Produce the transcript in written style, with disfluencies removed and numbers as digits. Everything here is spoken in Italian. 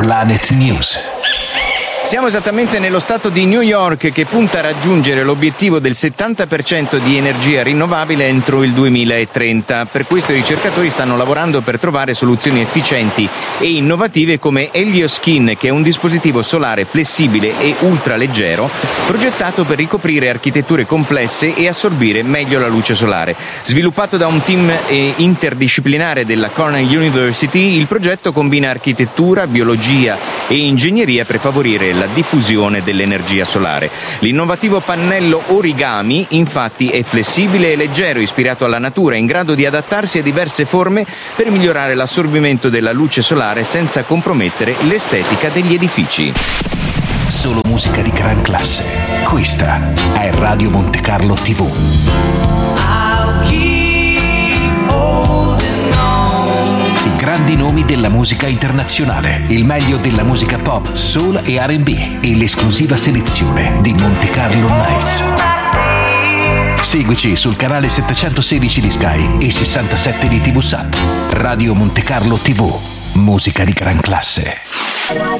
Planet News. Siamo esattamente nello stato di New York, che punta a raggiungere l'obiettivo del 70% di energia rinnovabile entro il 2030. Per questo i ricercatori stanno lavorando per trovare soluzioni efficienti e innovative come Helioskin, che è un dispositivo solare flessibile e ultraleggero progettato per ricoprire architetture complesse e assorbire meglio la luce solare. Sviluppato da un team interdisciplinare della Cornell University, il progetto combina architettura, biologia e ingegneria per favorire la diffusione dell'energia solare. L'innovativo pannello Origami, infatti, è flessibile e leggero, ispirato alla natura, in grado di adattarsi a diverse forme per migliorare l'assorbimento della luce solare senza compromettere l'estetica degli edifici. Solo musica di gran classe. Questa è Radio Monte Carlo TV. I grandi nomi della musica internazionale, il meglio della musica pop, soul e R&B e l'esclusiva selezione di Monte Carlo Nights. Seguici sul canale 716 di Sky e 67 di TV Sat. Radio Monte Carlo TV, musica di gran classe.